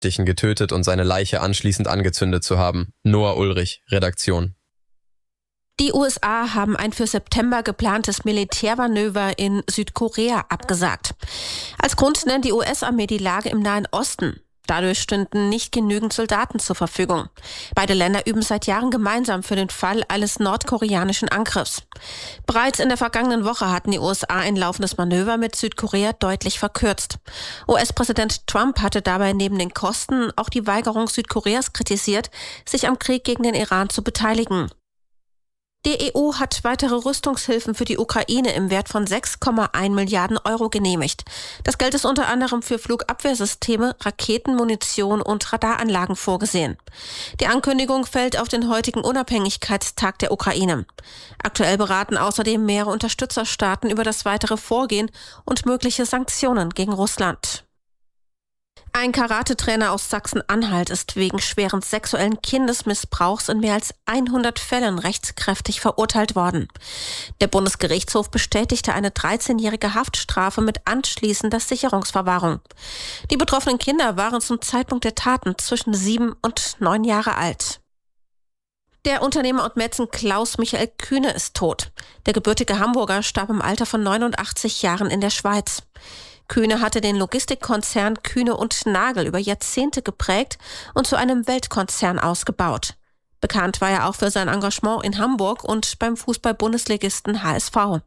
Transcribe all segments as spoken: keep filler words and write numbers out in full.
Jugendlichen getötet und seine Leiche anschließend angezündet zu haben. Noah Ulrich, Redaktion. Die U S A haben ein für September geplantes Militärmanöver in Südkorea abgesagt. Als Grund nennt die U S-Armee die Lage im Nahen Osten. Dadurch stünden nicht genügend Soldaten zur Verfügung. Beide Länder üben seit Jahren gemeinsam für den Fall eines nordkoreanischen Angriffs. Bereits in der vergangenen Woche hatten die U S A ein laufendes Manöver mit Südkorea deutlich verkürzt. U S-Präsident Trump hatte dabei neben den Kosten auch die Weigerung Südkoreas kritisiert, sich am Krieg gegen den Iran zu beteiligen. Die E U hat weitere Rüstungshilfen für die Ukraine im Wert von sechs Komma eins Milliarden Euro genehmigt. Das Geld ist unter anderem für Flugabwehrsysteme, Raketen, Munition und Radaranlagen vorgesehen. Die Ankündigung fällt auf den heutigen Unabhängigkeitstag der Ukraine. Aktuell beraten außerdem mehrere Unterstützerstaaten über das weitere Vorgehen und mögliche Sanktionen gegen Russland. Ein Karate-Trainer aus Sachsen-Anhalt ist wegen schweren sexuellen Kindesmissbrauchs in mehr als hundert Fällen rechtskräftig verurteilt worden. Der Bundesgerichtshof bestätigte eine dreizehnjährige Haftstrafe mit anschließender Sicherungsverwahrung. Die betroffenen Kinder waren zum Zeitpunkt der Taten zwischen sieben und neun Jahre alt. Der Unternehmer und Mäzen Klaus Michael Kühne ist tot. Der gebürtige Hamburger starb im Alter von neunundachtzig Jahren in der Schweiz. Kühne hatte den Logistikkonzern Kühne und Nagel über Jahrzehnte geprägt und zu einem Weltkonzern ausgebaut. Bekannt war er auch für sein Engagement in Hamburg und beim Fußball-Bundesligisten H S V.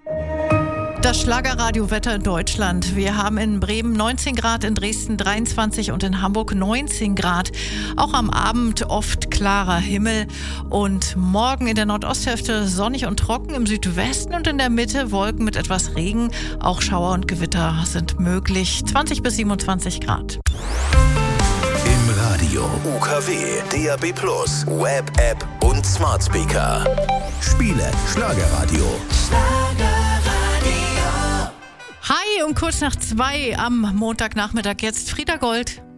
Das Schlagerradio-Wetter in Deutschland. Wir haben in Bremen neunzehn Grad, in Dresden dreiundzwanzig und in Hamburg neunzehn Grad. Auch am Abend oft klarer Himmel. Und morgen in der Nordosthälfte sonnig und trocken, im Südwesten und in der Mitte Wolken mit etwas Regen. Auch Schauer und Gewitter sind möglich. zwanzig bis siebenundzwanzig Grad. Im Radio U K W, D A B plus, Web, App und Smart Speaker. Spiele Schlagerradio. Hi, um kurz nach zwei am Montagnachmittag jetzt Frieda Gold.